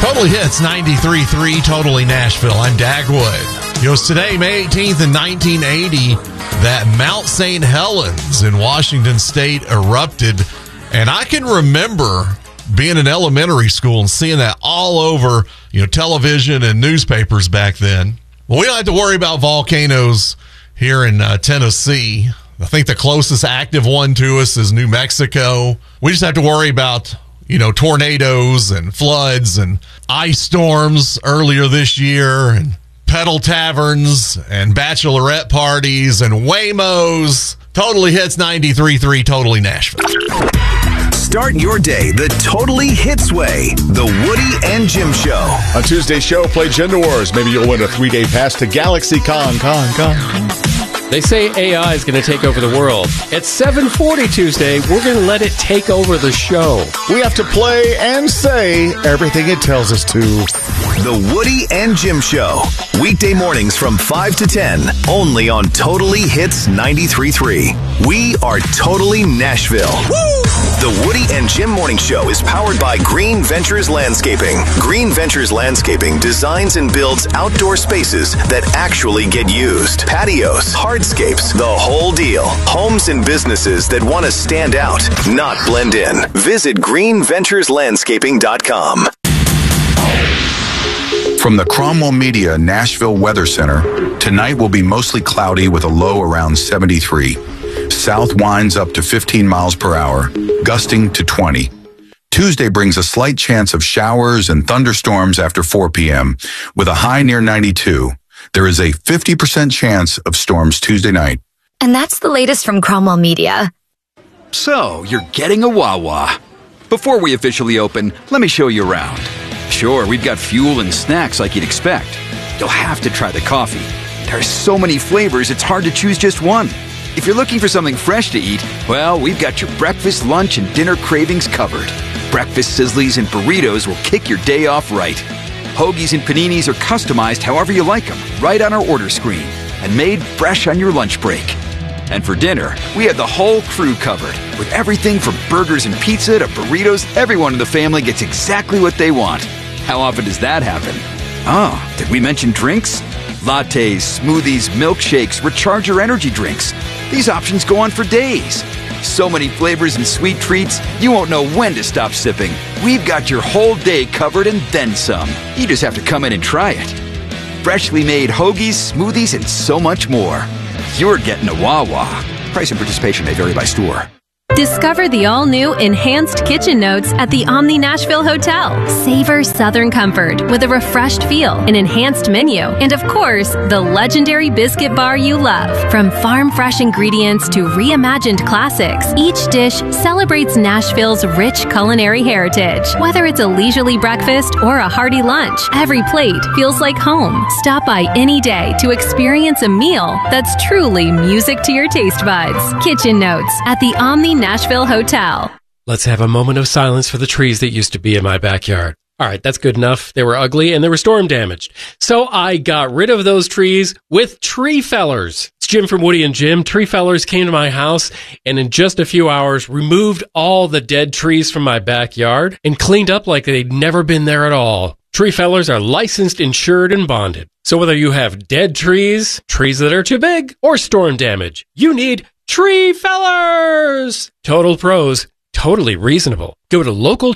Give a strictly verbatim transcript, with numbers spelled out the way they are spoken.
Totally Hits ninety-three point three, Totally Nashville. I'm Dagwood. It was today, May eighteenth in nineteen eighty, that Mount Saint Helens in Washington State erupted. And I can remember being in elementary school and seeing that all over, you know, television and newspapers back then. Well, we don't have to worry about volcanoes here in uh, Tennessee. I think the closest active one to us is New Mexico. We just have to worry about, you know, tornadoes and floods and ice storms earlier this year, and pedal taverns and bachelorette parties and Waymos. Totally Hits ninety-three point three, Totally Nashville. Start your day the Totally Hits way. The Woody and Jim Show. On Tuesday's show, play Gender Wars. Maybe you'll win a three-day pass to Galaxy Con. Con, Con, Con. They say A I is going to take over the world. At seven forty Tuesday, we're going to let it take over the show. We have to play and say everything it tells us to. The Woody and Jim Show. Weekday mornings from five to ten. Only on Totally Hits ninety-three point three. We are Totally Nashville. Woo! The Woody and Jim Morning Show is powered by Green Ventures Landscaping. Green Ventures Landscaping designs and builds outdoor spaces that actually get used. Patios, hardscapes, the whole deal. Homes and businesses that want to stand out, not blend in. Visit green ventures landscaping dot com. From the Cromwell Media Nashville Weather Center, tonight will be mostly cloudy with a low around seventy-three. South winds up to fifteen miles per hour, gusting to twenty. Tuesday brings a slight chance of showers and thunderstorms after four p.m. with a high near ninety-two. There is a fifty percent chance of storms Tuesday night. And that's the latest from Cromwell Media. So, you're getting a Wawa. Before we officially open, let me show you around. Sure, we've got fuel and snacks like you'd expect. You'll have to try the coffee. There are so many flavors, it's hard to choose just one. If you're looking for something fresh to eat, well, we've got your breakfast, lunch, and dinner cravings covered. Breakfast sizzlies and burritos will kick your day off right. Hoagies and paninis are customized however you like them, right on our order screen, and made fresh on your lunch break. And for dinner, we have the whole crew covered. With everything from burgers and pizza to burritos, everyone in the family gets exactly what they want. How often does that happen? Oh, did we mention drinks? Lattes, smoothies, milkshakes, recharger energy drinks. These options go on for days. So many flavors and sweet treats, you won't know when to stop sipping. We've got your whole day covered and then some. You just have to come in and try it. Freshly made hoagies, smoothies, and so much more. You're getting a Wawa. Price and participation may vary by store. Discover the all-new Enhanced Kitchen Notes at the Omni Nashville Hotel. Savor Southern comfort with a refreshed feel, an enhanced menu, and of course, the legendary biscuit bar you love. From farm-fresh ingredients to reimagined classics, each dish celebrates Nashville's rich culinary heritage. Whether it's a leisurely breakfast or a hearty lunch, every plate feels like home. Stop by any day to experience a meal that's truly music to your taste buds. Kitchen Notes at the Omni Nashville Hotel. Let's have a moment of silence for the trees that used to be in my backyard. All right, that's good enough. They were ugly and they were storm damaged. So I got rid of those trees with tree fellers. It's Jim from Woody and Jim. Tree fellers came to my house and in just a few hours removed all the dead trees from my backyard and cleaned up like they'd never been there at all. Tree fellers are licensed, insured, and bonded. So whether you have dead trees, trees that are too big, or storm damage, you need Tree Fellers! Total pros, totally reasonable. Go to local